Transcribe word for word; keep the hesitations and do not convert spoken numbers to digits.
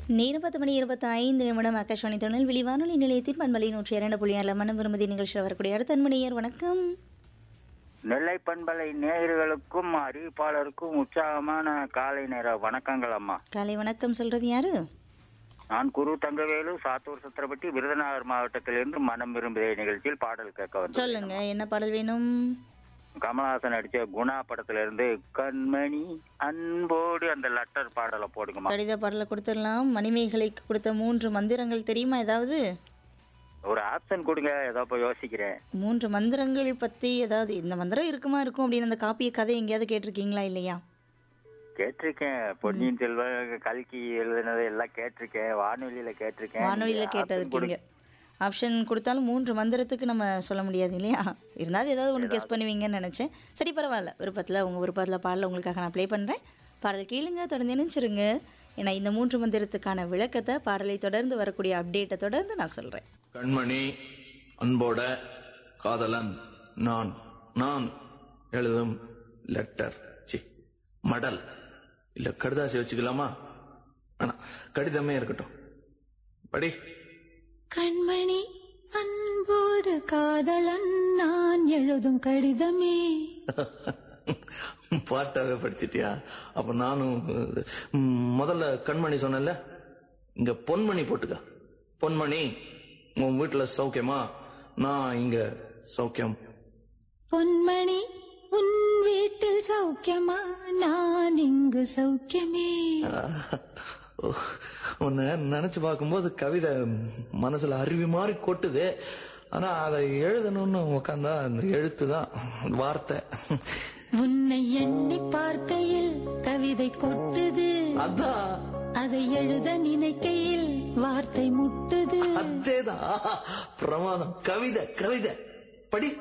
நேரம் பத்து மணி இருபத்தி ஐந்து நிமிடம் ஆகாஷவாணி தொழில் வானொலி நிலையத்தின் பண்பலை நூற்றி இரண்டு புள்ளி ஆறு மனம் விரும்புதி நிகழ்ச்சியில் வரக்கூடிய அடுத்த அன்பணியர் வணக்கம். நெல்லை பண்பலை நேயர்களுக்கும் அறிவிப்பாளருக்கும் உற்சாகமான காலை நேர வணக்கங்கள் அம்மா. காலை வணக்கம். சொல்றது யாரு? நான் குரு தங்கவேலு, சாத்தூர் சத்திரப்பட்டி, விருதுநகர் மாவட்டத்திலிருந்து மனம் விரும்புதே நிகழ்ச்சியில் பாடல் கேட்க வந்து. சொல்லுங்க, என்ன பாடல் வேணும்? கமலஹாசன் நடிச்ச குணா படத்துல இருந்து கண்மணி அன்போடு அந்த லெட்டர் பாடலை போடுங்கம்மா. கடித பாடலை கொடுத்துடலாம். மணிமேகலைக்கு கொடுத்த மூன்று மந்திரங்கள் தெரியுமா ஏதாவது? ஒரு ஆப்ஷன் கொடுங்க, ஏதோ போய் யோசிக்கிறேன். மூன்று மந்திரங்கள் பத்தி ஏதாவது இந்த மந்திரம் இருக்குமா இருக்கும் அப்படின்னு அந்த காப்பிய கதை எங்கேயாவது கேட்டிருக்கீங்களா இல்லையா? கேட்டிருக்கேன். பொன்னியின் செல்வன், கல்கி எழுதுனது எல்லாம் கேட்டிருக்கேன். வானொலியில கேட்டிருக்கேன். வானொலியில கேட்டதுக்கீங்க. ஆப்ஷன் கொடுத்தாலும் மூன்று மந்திரத்துக்கு நம்ம சொல்ல முடியாது இல்லையா? இருந்தாலும் ஏதாவது ஒன்று கெஸ் பண்ணுவீங்கன்னு நினச்சேன். சரி, பரவாயில்ல. விருப்பத்தில் உங்கள் விருப்பத்தில் பாடல உங்களுக்காக நான் ப்ளே பண்ணுறேன். பாடல் கேளுங்க, தொடர்ந்து நினைச்சிருங்க. ஏன்னா இந்த மூன்று மந்திரத்துக்கான விளக்கத்தை பாடலை தொடர்ந்து வரக்கூடிய அப்டேட்டை தொடர்ந்து நான் சொல்கிறேன். கண்மணி அன்போட காதலன் நான் நான் எழுதும் லெட்டர் சி மடல் இல்ல கடிதாசி வச்சுக்கலாமா? ஆனா கடிதமே இருக்கட்டும். படி. கண்மணி அன்போடு காதலன் நான் எழுதும் கடிதமே. பாட்டாவே படிச்சிட்டியா? அப்ப நானும் முதல்ல கண்மணி சொன்னல, இங்க பொன்மணி போட்டுக்க. பொன்மணி, உன் வீட்டுல சௌக்கியமா? நான் இங்க சௌக்கியம். பொன்மணி, உன் வீட்டில் சௌக்கியமா? நான் இங்கு சௌக்கியமே. உன்னை நினைச்சு பார்க்கும்போது கவிதை மனசுல அருவி மாதிரி கொட்டுது. ஆனா அதை எழுதணும்னு உட்காந்தா அந்த எழுத்துதான் வார்த்தை. உன்னை எண்ணி பார்க்கையில் கவிதை கொட்டுது. அதான் அதை எழுத நினைக்கையில் வார்த்தை முட்டுது. அதேதான் பிரமாதம். கவிதை கவிதை படி.